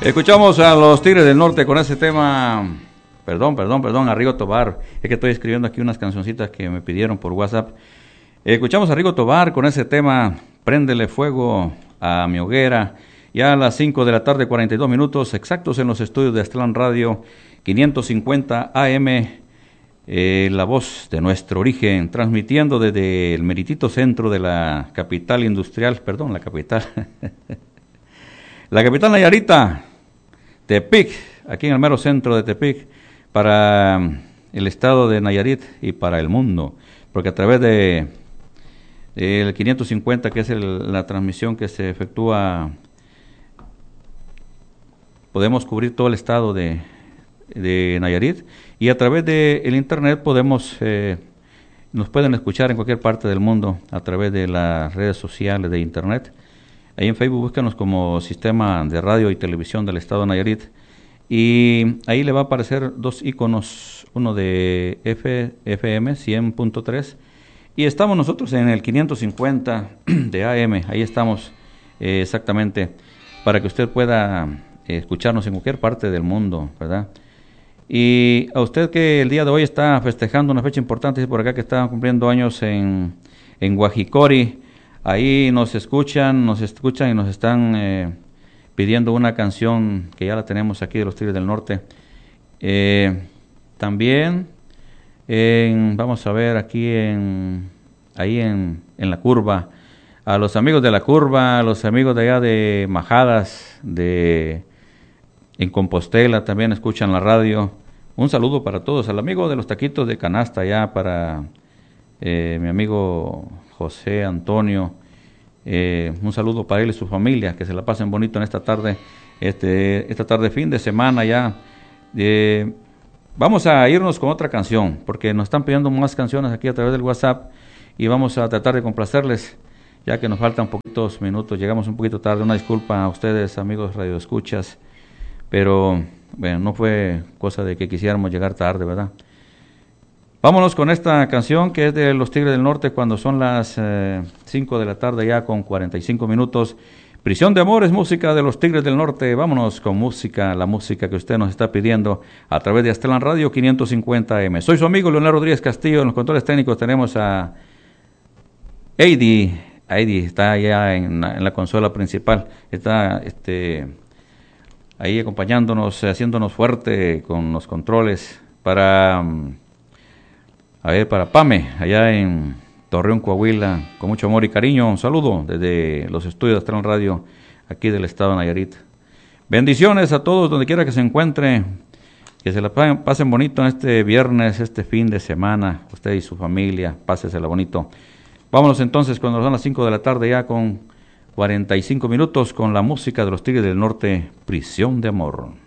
Escuchamos a los Tigres del Norte con ese tema. Perdón, a Rigo Tobar. Es que estoy escribiendo aquí unas cancioncitas que me pidieron por WhatsApp. Escuchamos a Rigo Tobar con ese tema, Préndele fuego a mi hoguera. Ya a las 5 de la tarde, 42 minutos exactos en los estudios de Aztlán Radio 550 AM. La voz de nuestro origen, transmitiendo desde el meritito centro de la capital industrial, la capital, la capital Nayarita, Tepic, aquí en el mero centro de Tepic, para el estado de Nayarit y para el mundo, porque a través de el 550, que es la transmisión que se efectúa, podemos cubrir todo el estado de Nayarit, y a través de el internet nos pueden escuchar en cualquier parte del mundo a través de las redes sociales de internet. Ahí en Facebook búscanos como Sistema de Radio y Televisión del Estado de Nayarit, y ahí le va a aparecer dos iconos, uno de FM 100.3, y estamos nosotros en el 550 de AM. Ahí estamos exactamente, para que usted pueda escucharnos en cualquier parte del mundo, ¿verdad? Y a usted que el día de hoy está festejando una fecha importante, por acá que está cumpliendo años en Guajicori, ahí nos escuchan y nos están pidiendo una canción que ya la tenemos aquí de los Tigres del Norte. También vamos a ver aquí ahí en la curva, a los amigos de la curva, a los amigos de allá de Majadas, en Compostela también escuchan la radio. Un saludo para todos. Al amigo de los taquitos de canasta, ya para mi amigo José Antonio. Un saludo para él y su familia, que se la pasen bonito en esta tarde, esta tarde fin de semana ya. Vamos a irnos con otra canción, porque nos están pidiendo más canciones aquí a través del WhatsApp, y vamos a tratar de complacerles, ya que nos faltan poquitos minutos. Llegamos un poquito tarde, una disculpa a ustedes, amigos radioescuchas, pero bueno, no fue cosa de que quisiéramos llegar tarde, ¿verdad? Vámonos con esta canción que es de los Tigres del Norte, cuando son las 5 de la tarde ya con 45 minutos. Prisión de Amor es música de los Tigres del Norte. Vámonos con música, la música que usted nos está pidiendo a través de Aztlán Radio 550 AM. Soy su amigo Leonardo Rodríguez Castillo. En los controles técnicos tenemos a Heidi. Heidi está allá en la consola principal. Está ahí acompañándonos, haciéndonos fuerte con los controles para Pame, allá en Torreón, Coahuila, con mucho amor y cariño. Un saludo desde los estudios de Aztlán Radio, aquí del estado de Nayarit. Bendiciones a todos donde quiera que se encuentre, que se la pasen bonito en este viernes, este fin de semana, usted y su familia, pásesela bonito. Vámonos entonces cuando son las 5 de la tarde ya con 45 minutos con la música de los Tigres del Norte, Prisión de Amor.